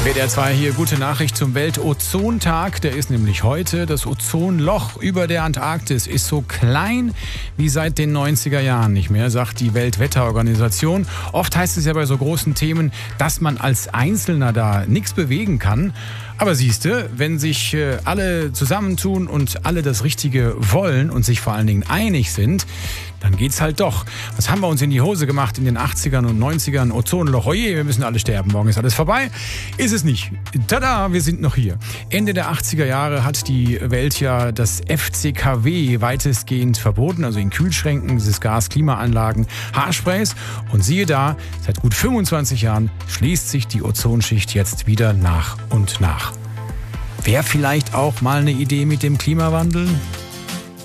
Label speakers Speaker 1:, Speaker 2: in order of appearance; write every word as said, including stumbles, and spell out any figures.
Speaker 1: W D R zwei hier, gute Nachricht zum Weltozontag. Der ist nämlich heute. Das Ozonloch über der Antarktis ist so klein wie seit den neunziger Jahren nicht mehr, sagt die Weltwetterorganisation. Oft heißt es ja bei so großen Themen, dass man als Einzelner da nichts bewegen kann. Aber siehste, wenn sich äh, alle zusammentun und alle das Richtige wollen und sich vor allen Dingen einig sind, dann geht's halt doch. Was haben wir uns in die Hose gemacht in den achtzigern und neunzigern? Ozonloch, oje, wir müssen alle sterben, morgen ist alles vorbei. Ist es nicht. Tada, wir sind noch hier. Ende der achtziger Jahre hat die Welt ja das F C K W weitestgehend verboten, also in Kühlschränken, dieses Gas, Klimaanlagen, Haarsprays. Und siehe da, seit gut fünfundzwanzig Jahren schließt sich die Ozonschicht jetzt wieder nach und nach. Wäre vielleicht auch mal eine Idee mit dem Klimawandel?